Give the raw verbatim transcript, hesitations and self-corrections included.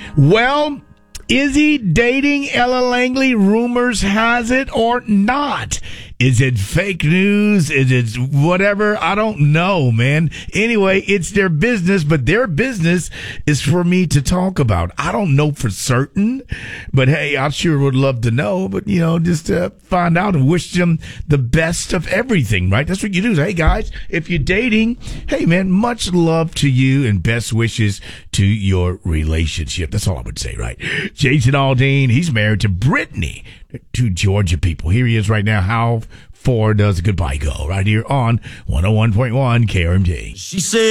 Well, is he dating Ella Langley? Rumors has it, or not? Is it fake news? Is it whatever? I don't know, man. Anyway, it's their business, but their business is for me to talk about. I don't know for certain, but hey, I sure would love to know. But, you know, just to find out and wish them the best of everything, right? That's what you do. Hey, guys, if you're dating, hey, man, much love to you and best wishes to your relationship. That's all I would say, right? Jason Aldean, he's married to Brittany, two Georgia people. Here he is right now. How far does goodbye go? Right here on one oh one point one K R M D. She said.